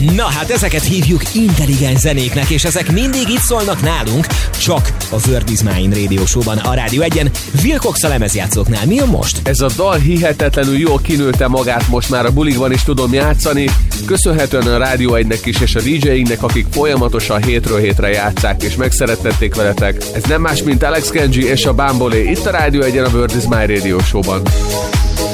Na hát ezeket hívjuk intelligens zenéknek, és ezek mindig itt szólnak nálunk, csak a Word is Mine Radio Show-ban, a Rádió 1-en, Wilcox a lemezjátszóknál. Mi a most? Ez a dal hihetetlenül jól kinőtte magát, most már a bulikban is tudom játszani, köszönhetően a Rádió 1-nek is és a DJ-inknek, akik folyamatosan hétről hétre játszák és megszerettették veletek. Ez nem más, mint Alex Kenji és a Bambolé itt a Rádió 1-en, a Word is Mine Radio Show-ban.